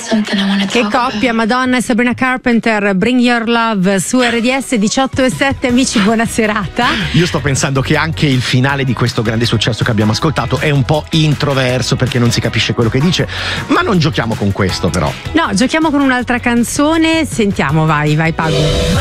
Che coppia, Madonna e Sabrina Carpenter, Bring Your Love su RDS 18:07. Amici, buona serata. Io sto pensando che anche il finale di questo grande successo che abbiamo ascoltato è un po' introverso perché non si capisce quello che dice, ma non giochiamo con questo però. No, giochiamo con un'altra canzone. Sentiamo, vai Pago.